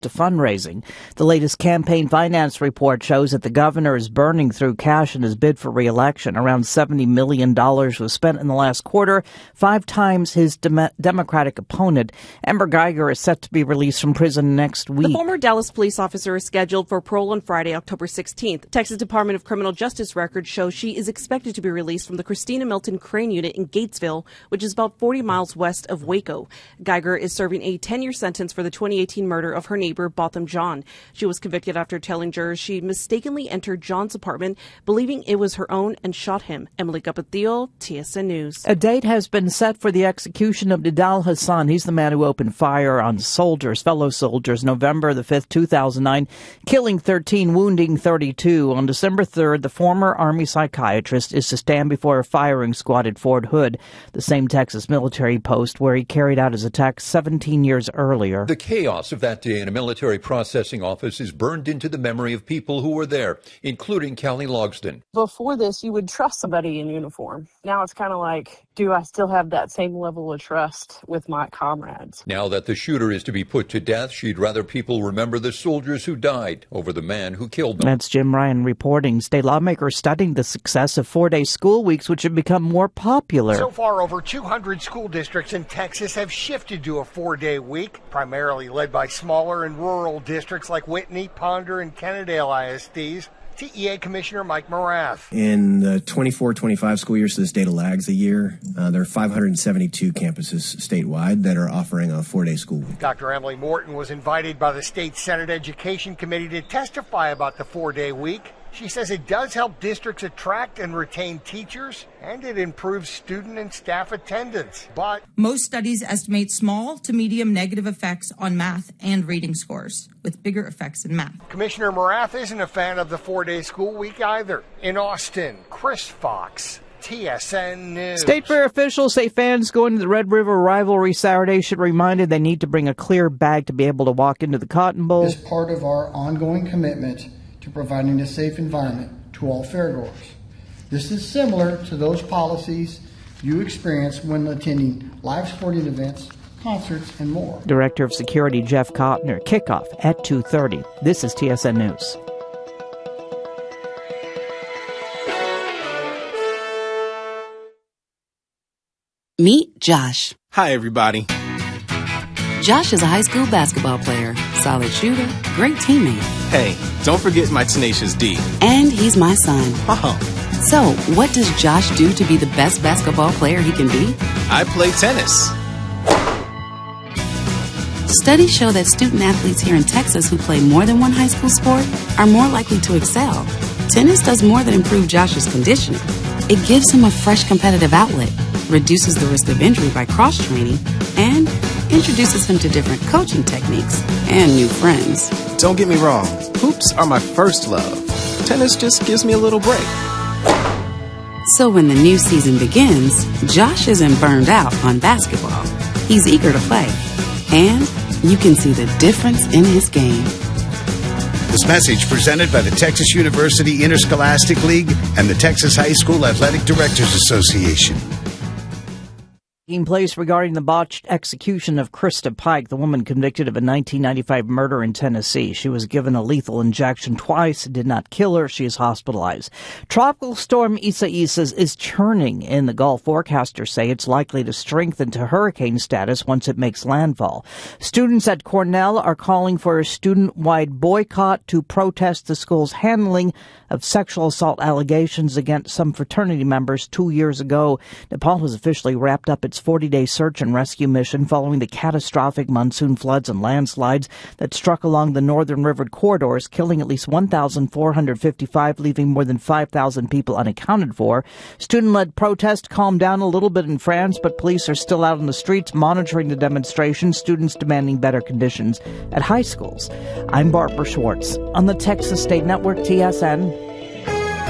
to fundraising. The latest campaign finance report shows that the governor is burning through cash in his bid for re-election. Around $70 million was spent in the last quarter, 5 times his Democratic opponent. Amber Geiger is set to be released from prison next week. The former Dallas police officer is scheduled for parole on Friday, October 16th. Texas Department of Criminal Justice records show she is expected to be released from the Christina Milton Crane Unit in Gatesville, which is about 40 miles west of Waco. Geiger is serving a 10-year sentence for the 2018 murder of her neighbor, Botham Jean. She was convicted after telling jurors she mistakenly entered John's apartment, believing it was her own, and shot him. Emily Capatio, TSN News. A date has been set for the execution of Nidal Hasan. He's the man who opened fire on fellow soldiers, November the 5th, 2009, killing 13, wounding 32. On December 3rd, the former Army psychiatrist is to stand before a firing squad at Fort Hood, the same Texas military post where he carried out his attack 17 years earlier. The chaos of that day in a military processing office is burned into the memory of people who were there, including Callie Logsdon. Before this, you would trust somebody in uniform. Now it's kind of like, do I still have that same level of trust with my comrades? Now that the shooter is to be put to death, she'd rather people remember the soldiers who died over the man who killed them. That's Jim Ryan reporting. State lawmakers studying the success of 4-day school weeks, which have become more popular. So far, over 200 school districts in Texas have shifted to a 4-day week, primarily led by smaller and rural districts like Whitney, Ponder, and Kennedale ISDs. TEA Commissioner Mike Morath. In the 24-25 school year, so this data lags a year, there are 572 campuses statewide that are offering a 4-day school week. Dr. Emily Morton was invited by the State Senate Education Committee to testify about the 4-day week. She says it does help districts attract and retain teachers, and it improves student and staff attendance. But most studies estimate small to medium negative effects on math and reading scores, with bigger effects in math. Commissioner Morath isn't a fan of the 4-day school week either. In Austin, Chris Fox, TSN News. State Fair officials say fans going to the Red River rivalry Saturday should be reminded they need to bring a clear bag to be able to walk into the Cotton Bowl. As part of our ongoing commitment to providing a safe environment to all fairgoers. This is similar to those policies you experience when attending live sporting events, concerts, and more. Director of Security Jeff Kottner. Kickoff at 2:30. This is TSN News. Meet Josh. Hi, everybody. Josh is a high school basketball player, solid shooter, great teammate. Hey, don't forget my tenacious D. And he's my son. Oh. So, what does Josh do to be the best basketball player he can be? I play tennis. Studies show that student athletes here in Texas who play more than one high school sport are more likely to excel. Tennis does more than improve Josh's conditioning. It gives him a fresh competitive outlet, reduces the risk of injury by cross-training, and introduces him to different coaching techniques and new friends. Don't get me wrong, hoops are my first love. Tennis just gives me a little break. So when the new season begins, Josh isn't burned out on basketball. He's eager to play, and you can see the difference in his game. This message presented by the Texas University Interscholastic League and the Texas High School Athletic Directors Association. Taking place regarding the botched execution of Krista Pike, the woman convicted of a 1995 murder in Tennessee. She was given a lethal injection twice. It did not kill her. She is hospitalized. Tropical storm Isaias is churning in the Gulf. Forecasters say it's likely to strengthen to hurricane status once it makes landfall. Students at Cornell are calling for a student-wide boycott to protest the school's handling of sexual assault allegations against some fraternity members 2 years ago. Nepal has officially wrapped up its 40-day search and rescue mission following the catastrophic monsoon floods and landslides that struck along the northern river corridors, killing at least 1,455, leaving more than 5,000 people unaccounted for. Student-led protests calmed down a little bit in France, but police are still out on the streets monitoring the demonstrations, students demanding better conditions at high schools. I'm Barbara Schwartz on the Texas State Network, TSN.